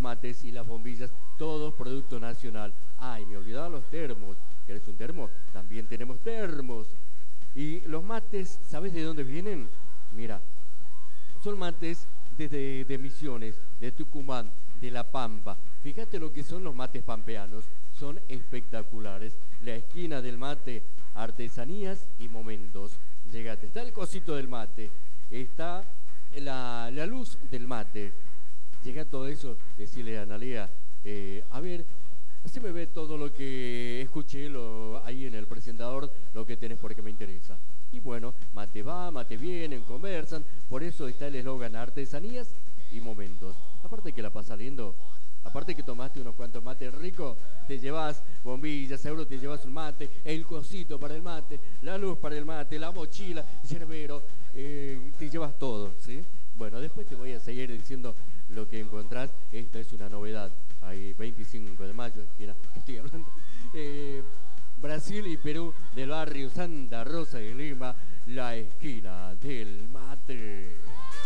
mates y las bombillas, todo producto nacional. Ay, me olvidaba los termos. ¿Querés un termo? También tenemos termos. Y los mates, ¿sabes de dónde vienen? Mira, son mates de Misiones, de Tucumán, de La Pampa. Fíjate lo que son los mates pampeanos. Son espectaculares. La esquina del mate, artesanías y momentos. Llegate, está el cosito del mate, está la luz del mate. Llega todo eso, decirle a Analia, a ver, haceme ver todo lo que escuché ahí en el presentador, lo que tenés porque me interesa. Y bueno, mate va, mate vienen, conversan, por eso está el eslogan artesanías y momentos. Aparte que la pasa lindo, aparte que tomaste unos cuantos mates ricos, te llevas bombillas, seguro te llevas un mate, el cosito para el mate, la luz para el mate, la mochila, yerbero, te llevas todo, ¿sí? Bueno, después te voy a seguir diciendo lo que encontrás. Esta es una novedad. Ahí 25 de mayo, esquina, que estoy hablando. Brasil y Perú del barrio Santa Rosa de Lima, la esquina del